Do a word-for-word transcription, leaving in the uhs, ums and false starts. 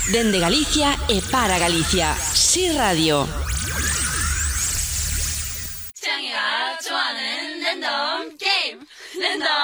Dende Galicia e para Galicia. Si Radio. 창이가 좋아하는 랜덤 게임 랜덤